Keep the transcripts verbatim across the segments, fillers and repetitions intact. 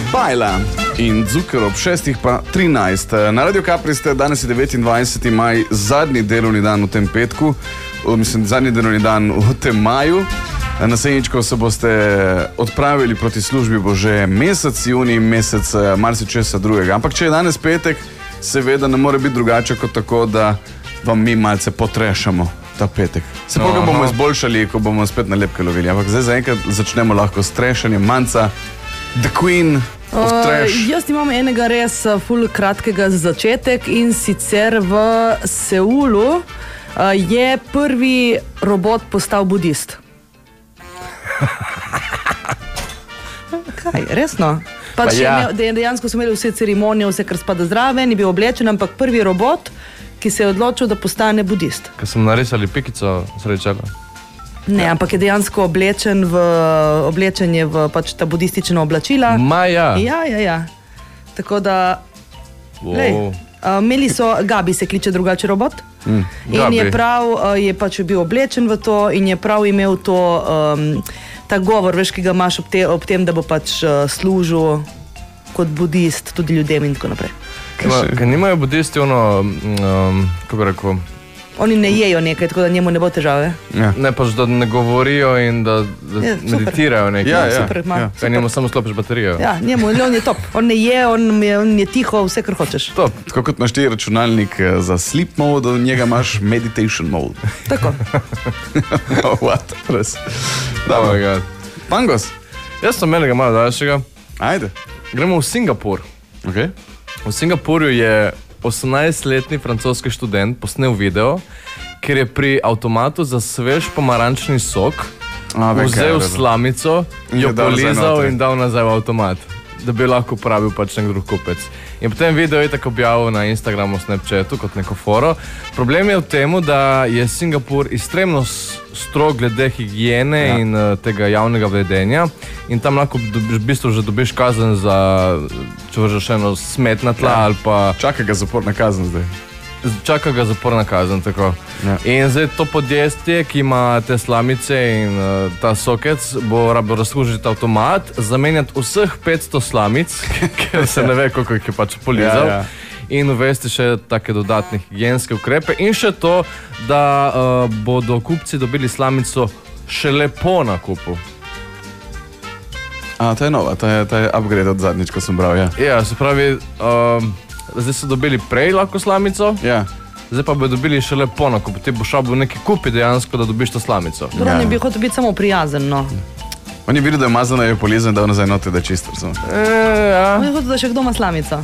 Bajla in Zucker ob šestih pa trinajst. Na Radio Capri ste, danes je devetindvajseti maj, zadnji delovni dan v tem petku, mislim, zadnji delovni dan v tem maju. Na Sejničko se boste odpravili proti službi, bo že mesec junij, mesec marsičesa drugega. Ampak če je danes petek, seveda ne more biti drugače kot tako, da vam mi malce potrešamo ta petek. Se pa ga bomo izboljšali, ko bomo spet nalepke lovili. Ampak zdaj zaenkrat začnemo lahko s trešanjem. Manca, The Queen of Trash. Uh, jaz imam enega res ful kratkega začetek in sicer v Seulu uh, je prvi robot postal budist. Kaj, resno? Pač pa ja. je, dejansko so imeli vse ceremonije, vse kar spada zraven, je bil oblečen, ampak prvi robot, ki se je odločil, da postane budist. Ko sem narisali pikico srečala. Ne, ja. ampak je dejansko oblečen v, oblečen je v pač ta budistična oblačila. Maja. Ja, ja, ja. Tako da, wow. lej, uh, imeli so, Gabi se kliče drugače robot. Mm, in je prav, uh, je pač bil oblečen v to in je prav imel to, um, ta govor, veš, ki ga imaš ob, te, ob tem, da bo pač uh, služil kot budist tudi ljudem in tako naprej. Ker nimajo budisti ono, um, kako bi rekel, oni ne jejo nekaj, tako da njemu ne bo težave. Ja. Ne, pač da ne govorijo in da, da ja, meditirajo nekaj. Ja, ja, super, ja. Super. Njemu samo sklopiš baterijo. Ja, njemu, on je top. On ne je, on je, on je tiho, vse, kar hočeš. Top. Tako kot imaš ti računalnik za sleep mode, od njega imaš meditation mode. Tako. No, what? Res. Oh my God. Pangos? Jaz sem menega malo daljšega. Ajde. Gremo v Singapur. Okay. V Singapurju je osemnajstletni francoski študent posnel video, ker je pri avtomatu za svež pomarančni sok A, vzel slamico, jo polizal in dal nazaj v avtomat, da bi lahko uporabil pač nek drug kupec. In potem video je tako objavil na Instagramu, Snapchatu kot neko foro. Problem je v tem, da je Singapur ekstremno strog glede higiene ja. in uh, tega javnega vedenja in tam lahko dobiš, v bistvu že dobiš kazen za, če vržeš eno smet na tla ja. ali pa... Čaka ga zaporna kazen zdaj. Čaka ga zaporna kazen, tako. Ja. In zdaj to podjetje, ki ima te slamice in uh, ta sokec, bo rabo razslužiti avtomat, zamenjati vseh petsto slamic, ker se ne ve, koliko jih je pač polizal. Ja, ja. In uvesti še take dodatne higienske ukrepe in še to, da uh, bodo kupci dobili slamico šele po nakupu. A, to je nova, to je, to je upgrade od zadnjič, ko sem bral, ja. Ja, se pravi, uh, zdaj so dobili prej lahko slamico, ja. zdaj pa bodo dobili šele po nakupu. Ti boš šel v neki kupi dejansko, da dobiš to slamico. Dobro, ja. ne bi hotel biti samo prijazen, no. On je videl, da je mazano, je polizen, da je nazaj noti, da je čisto. E, ja. On je hotel, da še kdo ima slamico.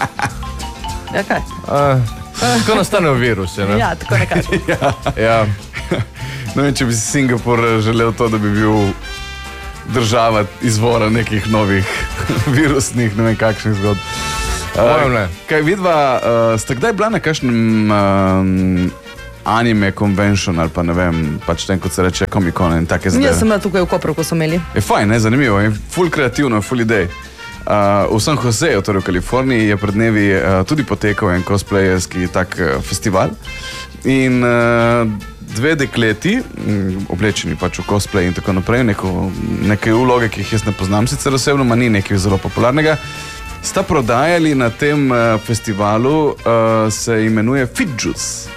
Ja, kaj? Uh, tako nastanejo virusi, ne? Ja, tako nekaj. ja. ja. Ne vem, če bi si Singapur želel to, da bi bil država izvora nekih novih virusnih, ne vem kakšnih zgodb. Uh, ne. Kaj vidva, uh, ste kdaj bila na kakšnem um, anime convention ali pa ne vem, pač tem, kot se reče Comic-Con in take zadeve? Jaz sem bila tukaj v Kopru, ko so imeli. Je fajn, ne, zanimivo, je ful kreativno, ful idej. Uh, v San Joseju, torej v Kaliforniji, je pred dnevi uh, tudi potekal en cosplayerski tak uh, festival in uh, dve dekleti, um, oblečeni pač v cosplay in tako naprej, neko, neke vloge, ki jih jaz ne poznam, sicer osebno, ma ni nekaj zelo popularnega, sta prodajali na tem uh, festivalu, uh, se imenuje Fit Juice.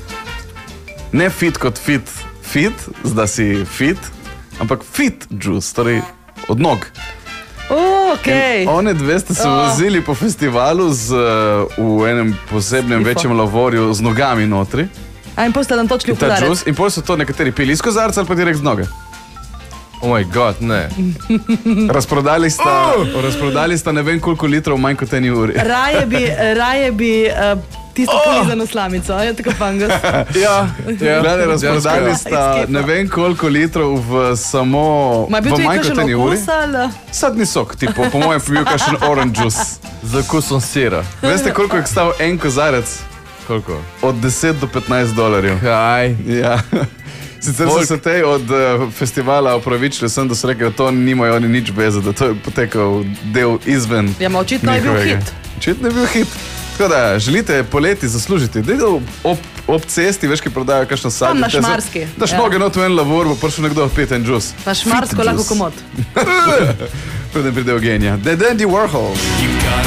Ne fit kot fit, fit, zda si fit, ampak Fit Juice, torej od nog. Oh, okay. One dve ste se oh. vozili po festivalu z, uh, v enem posebnem Stifo. večjem lavorju z nogami notri. A in pol ste nam točili v podarec. In pol so to nekateri pili iz kozarca ali pa direkt z noge. Oh my god, ne. Razprodali sta, oh. razprodali sta ne vem koliko litrov manj kot eni uri. Raje bi, raje bi uh, tisto oh. polizano slamico, je tako Pangos. ja, ja. Glede, razprodali sta ne vem koliko litrov v samo Ma v manj kot eni uri. Ali? Sadni sok, tipo, po mojem bi bil kakšen orange juice. Z okusom sira. Veste, koliko je stal en kozarec? Koliko? Od deset do petnajst dolarjev. Kaj? Ja. Sicer so se tej od uh, festivala opravičili, sem, da so rekli, da to nimajo oni nič beze, da to je potekal del izven. Ja, ma očitno je bil hit. Očitno je bil hit. Tako da, želite poleti zaslužiti, da je ob, ob cesti, veš, ki prodajo kakšno sadje. Tam na Šmarski. Daš ja. noge not v en lavor, bo prišel nekdo pet en džus. Na Šmarsko lahko komod. preden pride v genija. The Dandy Warhols.